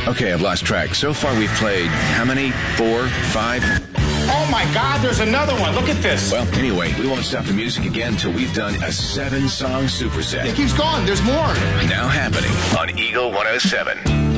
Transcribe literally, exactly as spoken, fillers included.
Okay, I've lost track. So far we've played how many? Four? Five? Oh my God, there's another one. Look at this. Well, anyway, we won't stop the music again until we've done a seven-song superset. It keeps going. There's more. Now happening on Eagle one oh seven.